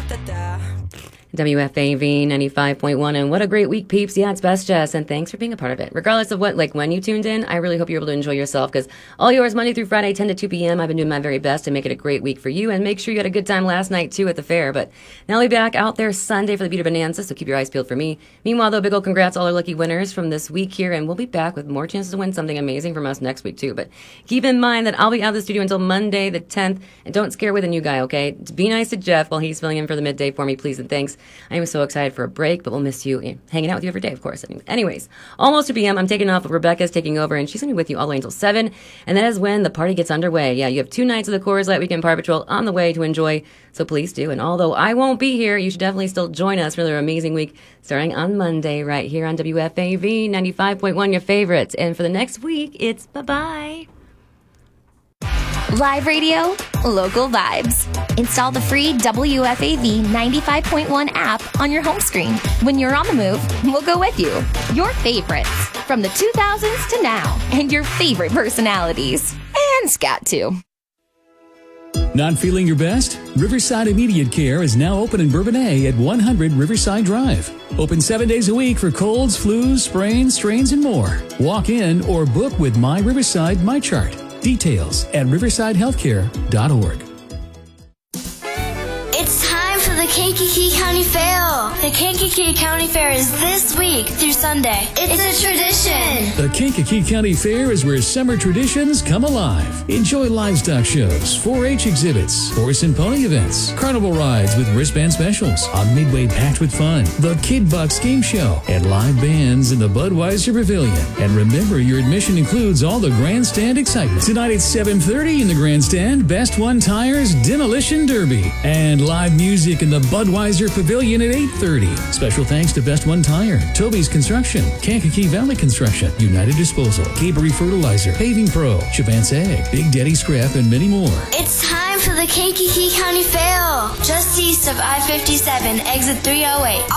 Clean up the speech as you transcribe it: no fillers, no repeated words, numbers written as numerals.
WFAV 95.1, and what a great week, peeps. Yeah, it's Best Jess, and thanks for being a part of it. Regardless of when you tuned in, I really hope you're able to enjoy yourself, because all yours Monday through Friday, 10 to 2 p.m. I've been doing my very best to make it a great week for you, and make sure you had a good time last night, too, at the fair. But now I'll be back out there Sunday for the Beater Bonanza, so keep your eyes peeled for me. Meanwhile, though, big ol' congrats to all our lucky winners from this week here, and we'll be back with more chances to win something amazing from us next week, too. But keep in mind that I'll be out of the studio until Monday the 10th, and don't scare away the new guy, okay? Be nice to Jeff while he's filling in for the midday for me, please, and thanks. I am so excited for a break, but we'll miss you hanging out with you every day, of course. Anyways, almost 2 p.m. I'm taking off. Rebecca's taking over, and she's going to be with you all the way until 7. And that is when the party gets underway. Yeah, you have 2 nights of the Coors Light Weekend Party Patrol on the way to enjoy, so please do. And although I won't be here, you should definitely still join us for another amazing week starting on Monday right here on WFAV 95.1, your favorites. And for the next week, it's bye-bye. Live radio, local vibes. Install the free WFAV 95.1 app on your home screen. When you're on the move, we'll go with you. Your favorites from the 2000s to now, and your favorite personalities. And scat too. Not feeling your best? Riverside Immediate Care is now open in Bourbonnais at 100 Riverside Drive. Open 7 days a week for colds, flus, sprains, strains, and more. Walk in or book with My Riverside MyChart. Details at riversidehealthcare.org. It's time for the Kankakee County Fair. The Kankakee County Fair is this week through Sunday. It's a tradition. The Kankakee County Fair is where summer traditions come alive. Enjoy livestock shows, 4-H exhibits, horse and pony events, carnival rides with wristband specials, a midway packed with fun, the Kid Bucks game show, and live bands in the Budweiser Pavilion. And remember, your admission includes all the grandstand excitement. Tonight at 7:30 in the grandstand, Best One Tires Demolition Derby, and live music in the Budweiser Pavilion at 8:30. Special thanks to Best One Tire, Toby's Construction, Kankakee Valley Construction, United Disposal, Capery Fertilizer, Paving Pro, Chavance Egg, Big Daddy Scrap, and many more. It's time for the Kankakee County Fair, just east of I-57, exit 308.